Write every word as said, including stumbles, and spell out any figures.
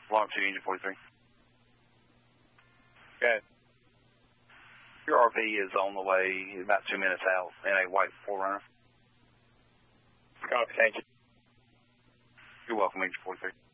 Alarm two, engine forty-three. Okay. Your R V is on the way, about two minutes out, in a white four runner. Copy, thank you. You're welcome, engine forty-three.